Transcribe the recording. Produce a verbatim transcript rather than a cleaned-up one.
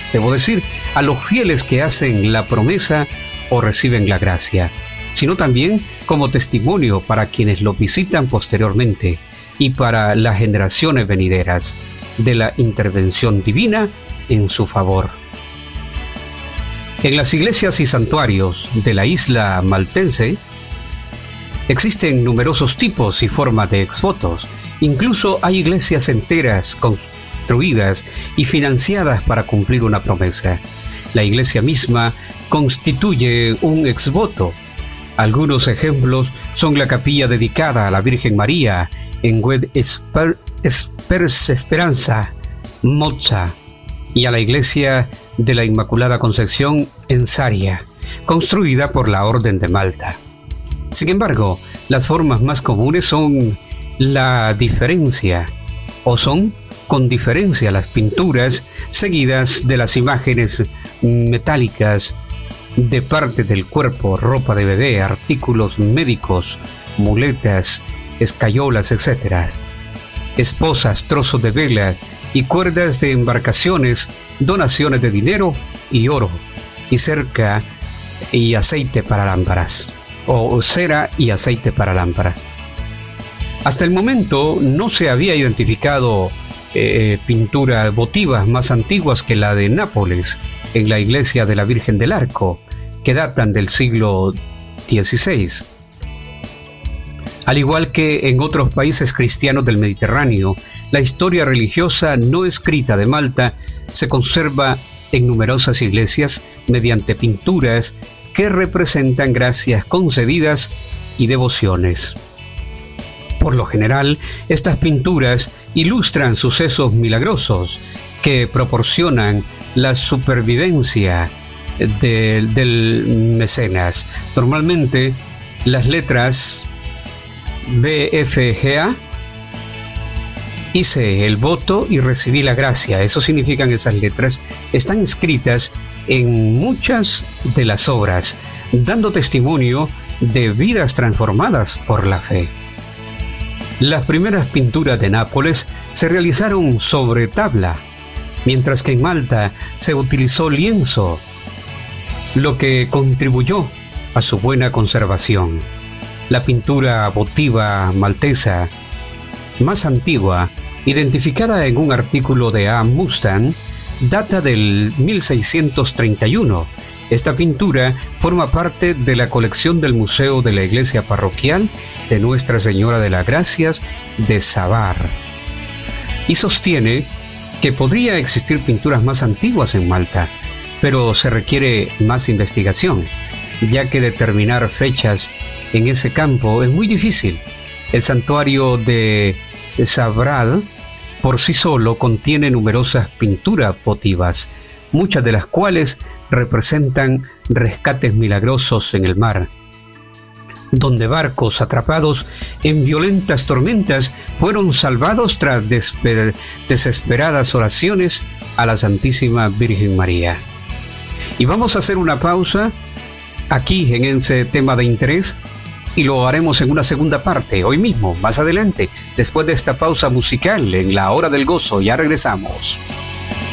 debo decir, a los fieles que hacen la promesa o reciben la gracia, sino también como testimonio para quienes lo visitan posteriormente y para las generaciones venideras de la intervención divina en su favor. En las iglesias y santuarios de la isla maltense existen numerosos tipos y formas de exvotos. Incluso hay iglesias enteras construidas y financiadas para cumplir una promesa. La iglesia misma constituye un exvoto. Algunos ejemplos son la capilla dedicada a la Virgen María en Wed Esper, Esper, Esperanza, Mocha, y a la iglesia de la Inmaculada Concepción en Saria, construida por la Orden de Malta. Sin embargo, las formas más comunes son la diferencia, o son con diferencia las pinturas seguidas de las imágenes metálicas de parte del cuerpo, ropa de bebé, artículos médicos, muletas, escayolas, etcétera, esposas, trozos de vela y cuerdas de embarcaciones, donaciones de dinero y oro, y cerca y aceite para lámparas, o cera y aceite para lámparas. Hasta el momento no se había identificado eh, pinturas votivas más antiguas que la de Nápoles, en la iglesia de la Virgen del Arco, que datan del siglo dieciséis. Al igual que en otros países cristianos del Mediterráneo, la historia religiosa no escrita de Malta se conserva en numerosas iglesias mediante pinturas que representan gracias concedidas y devociones. Por lo general, estas pinturas ilustran sucesos milagrosos que proporcionan la supervivencia de, del mecenas. Normalmente, las letras B F G A, hice el voto y recibí la gracia. Eso significan esas letras. Están escritas en muchas de las obras, dando testimonio de vidas transformadas por la fe. Las primeras pinturas de Nápoles se realizaron sobre tabla, mientras que en Malta se utilizó lienzo, lo que contribuyó a su buena conservación. La pintura votiva maltesa más antigua, identificada en un artículo de A. Mustang, data del mil seiscientos treinta y uno. Esta pintura forma parte de la colección del Museo de la Iglesia Parroquial de Nuestra Señora de las Gracias de Sabar, y sostiene que podría existir pinturas más antiguas en Malta, pero se requiere más investigación, ya que determinar fechas en ese campo es muy difícil. El santuario de Sabrad por sí solo contiene numerosas pinturas votivas, muchas de las cuales representan rescates milagrosos en el mar, donde barcos atrapados en violentas tormentas fueron salvados tras despe- desesperadas oraciones a la Santísima Virgen María. Y vamos a hacer una pausa aquí en ese tema de interés, y lo haremos en una segunda parte, hoy mismo, más adelante, después de esta pausa musical en la Hora del Gozo. Ya regresamos.